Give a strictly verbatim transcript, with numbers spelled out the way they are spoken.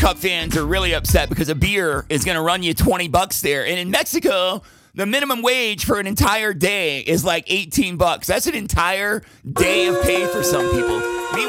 Cup fans are really upset because a beer is going to run you twenty bucks there. And in Mexico, the minimum wage for an entire day is like eighteen bucks. That's an entire day of pay for some people. Meanwhile,